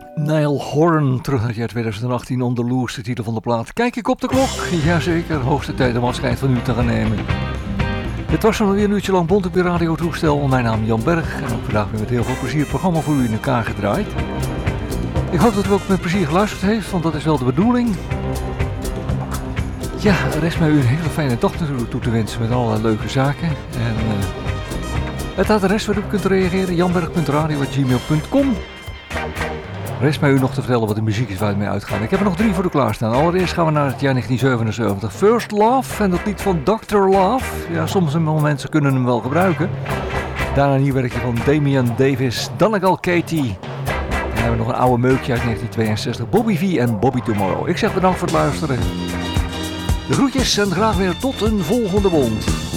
Niall Horan, terug naar het jaar 2018, On The Loose, de titel van de plaat. Kijk ik op de klok? Jazeker, hoogste tijd om afscheid van u te gaan nemen. Het was nog weer een uurtje lang bont op je radiotoestel. Mijn naam is Jan Berg en ook vandaag weer met heel veel plezier het programma voor u in elkaar gedraaid. Ik hoop dat u ook met plezier geluisterd heeft, want dat is wel de bedoeling. Ja, er rest mij u een hele fijne dag natuurlijk toe te wensen met allerlei leuke zaken. En het adres waar u kunt reageren, janberg.radio@gmail.com. Rest mij u nog te vertellen wat de muziek is waar het mee uitgaat. Ik heb er nog 3 voor u klaarstaan. Allereerst gaan we naar het jaar 1977. First Love en dat lied van Dr. Love. Ja, sommige mensen kunnen hem wel gebruiken. Daarna een nieuw werkje van Damian Davis, Donegal Katie. En dan hebben we nog een oude meukje uit 1962. Bobby V en Bobby Tomorrow. Ik zeg bedankt voor het luisteren. De groetjes en graag weer tot een volgende bond.